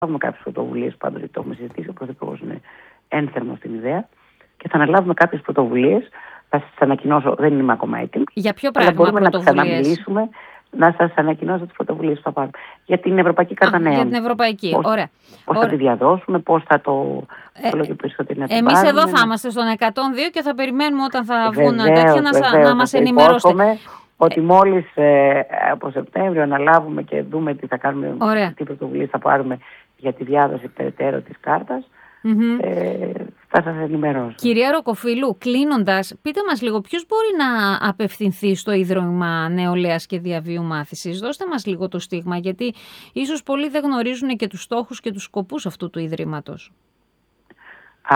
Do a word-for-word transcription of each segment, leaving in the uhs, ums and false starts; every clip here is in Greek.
αναλάβουμε κάποιες πρωτοβουλίες, πάντως γιατί το έχουμε συζητήσει, ο Πρωθυπουργός είναι ένθερμος στην ιδέα και θα αναλάβουμε κάποιες πρωτοβουλίες. Θα σας ανακοινώσω, δεν είμαι ακόμα έτοιμη. Για ποιο πράγμα μπορούμε πρωτοβουλίες? να ξαναμιλήσουμε, να σας ανακοινώσω τις πρωτοβουλίες που θα πάρουμε. Για την Ευρωπαϊκή Κάρτα Νέων. Για την Ευρωπαϊκή, πώς, ωραία. Πώς ωραία. θα τη διαδώσουμε, πώς θα το... Ε, Εμείς εδώ θα είμαστε στον εκατόν δύο και θα περιμένουμε όταν θα βγουν βεβαίως, τέτοια να, βεβαίως, να μας ενημερώσετε. Ότι μόλις ε, από Σεπτέμβριο αναλάβουμε και δούμε τι θα κάνουμε, ωραία. τι πρωτοβουλίες θα πάρουμε για τη διάδοση περαιτέρω της κάρτας, mm-hmm. ε, θα σας ενημερώσω. Κυρία Ροκοφίλου, κλείνοντας, πείτε μας λίγο ποιος μπορεί να απευθυνθεί στο Ίδρυμα Νεολαίας και Διαβίου Μάθησης. Δώστε μας λίγο το στίγμα, γιατί ίσως πολλοί δεν γνωρίζουν και τους στόχους και τους σκοπούς αυτού του Ιδρύματος. Α,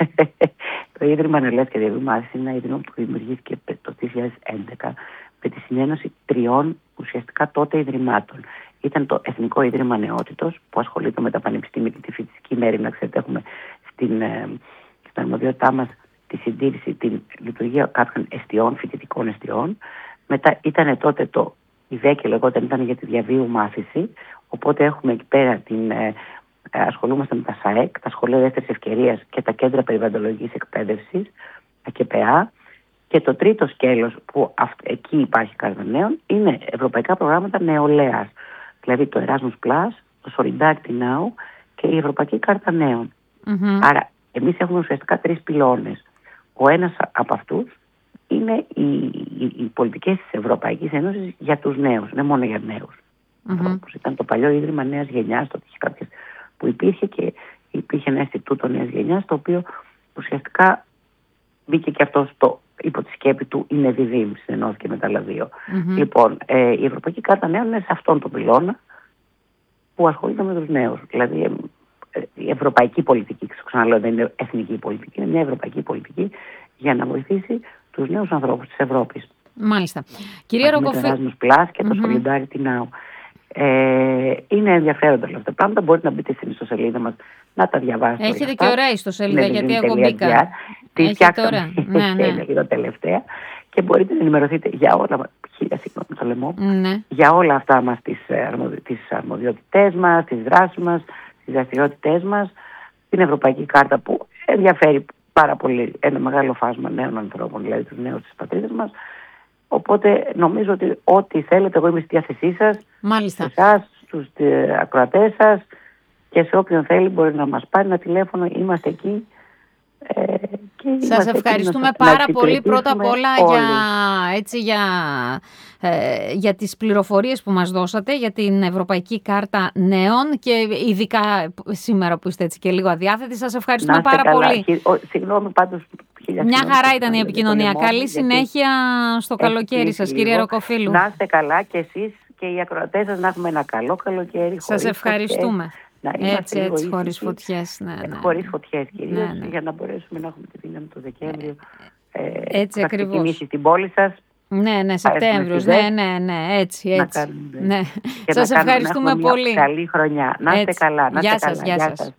το Ίδρυμα Νεολαίας και Διαβίου Μάθησης είναι ένα ίδρυμα που δημιουργήθηκε το δύο χιλιάδες έντεκα με τη συνένωση τριών ουσιαστικά τότε ιδρυμάτων. Ήταν το Εθνικό Ίδρυμα Νεότητος που ασχολείται με τα πανεπιστήμια και τη φοιτητική μέρημνα. Ξέρετε, έχουμε στην, ε, στην αρμοδιότητά μας τη συντήρηση, την λειτουργία κάποιων εστιών, φοιτητικών εστιών. Μετά ήταν τότε το ΙΔΕΚΕ, λεγόταν, ήταν για τη διαβίου μάθηση. Οπότε έχουμε εκεί πέρα την... Ε, ασχολούμαστε με τα ΣΑΕΚ, τα Σχολεία Δεύτερης Ευκαιρίας και τα Κέντρα Περιβαλλοντολογικής Εκπαίδευσης, τα ΚΕΠΕΑ. Και το τρίτο σκέλος που αυ- εκεί υπάρχει κάρτα νέων είναι ευρωπαϊκά προγράμματα νεολαίας. Δηλαδή το Erasmus Plus, το Solidarity Now και η Ευρωπαϊκή Κάρτα Νέων. Mm-hmm. Άρα εμείς έχουμε ουσιαστικά τρεις πυλώνες. Ο ένας από αυτούς είναι οι, οι, οι πολιτικές της Ευρωπαϊκής Ένωσης για τους νέους, δεν μόνο για νέους. Mm-hmm. Όπως ήταν το παλιό Ίδρυμα Νέας Γενιάς, τότε είχε κάποιες που υπήρχε και υπήρχε ένα Ινστιτούτο Νέας Γενιάς, το οποίο ουσιαστικά μπήκε και αυτό στο υπό τη σκέπη του είναι διδύμ, συνενώθηκε με τα άλλα δύο. Mm-hmm. Λοιπόν, ε, η Ευρωπαϊκή Κάρτα Νέων είναι σε αυτόν τον πυλώνα που ασχολείται με τους νέους. Δηλαδή ε, η ευρωπαϊκή πολιτική, ξαναλέω, δεν είναι εθνική πολιτική, είναι μια ευρωπαϊκή πολιτική για να βοηθήσει τους νέους ανθρώπους της Ευρώπης. Μάλιστα. Κυρία Ροκοφίλου. Με το Erasmus Plus και το mm-hmm. Solidarity Now. Ε, είναι ενδιαφέροντα όλα αυτά τα πράγματα. Μπορείτε να μπείτε στην ιστοσελίδα μας να τα διαβάσετε. Έχετε και ωραία ιστοσελίδα, γιατί εγώ μπήκα. Τη φτιάξαμε ναι, ναι. λίγο τελευταία και μπορείτε να ενημερωθείτε για όλα, χίλια συγγνώμη το λαιμό, ναι. για όλα αυτά μας τις, τις αρμοδιότητές μας, τις δράσεις μας, τις δραστηριότητές μας, την Ευρωπαϊκή Κάρτα που ενδιαφέρει πάρα πολύ ένα μεγάλο φάσμα νέων ανθρώπων, δηλαδή τους νέους της πατρίδας μας. Οπότε νομίζω ότι ό,τι θέλετε, εγώ είμαι στη διάθεσή σας, μάλιστα. σε εσάς, στους ακροατές σας και σε όποιον θέλει μπορεί να μας πάρει ένα τηλέφωνο, είμαστε εκεί. Ε, και σας ευχαριστούμε να, πάρα να πολύ πρώτα απ' όλα για, έτσι, για, ε, για τις πληροφορίες που μας δώσατε για την Ευρωπαϊκή Κάρτα Νέων και ειδικά σήμερα που είστε έτσι και λίγο αδιάθετοι. Σας ευχαριστούμε πάρα καλά. πολύ. Συγγνώμη πάντως. Μια χαρά ήταν η επικοινωνία. Καλή συνέχεια στο καλοκαίρι σας, κυρία Ροκοφίλου. Να είστε καλά και εσείς και οι ακροατές σας να έχουμε ένα καλό καλοκαίρι. Σας ευχαριστούμε. Να έτσι, έτσι, χωρίς φωτιές. Ναι, ναι. Χωρίς φωτιές κυρίως, ναι, ναι. για να μπορέσουμε να έχουμε τη δύναμη το Δεκέμβριο. Ε, έτσι να ακριβώς. Να ξεκινήσει στην πόλη σας. Ναι, ναι, Σεπτέμβριος. Ναι, ναι, ναι, έτσι, έτσι. Να κάνουμε, ναι. Σας ευχαριστούμε να πολύ. Καλή χρονιά. Να είστε καλά. Να γεια είστε σας, καλά. γεια σας.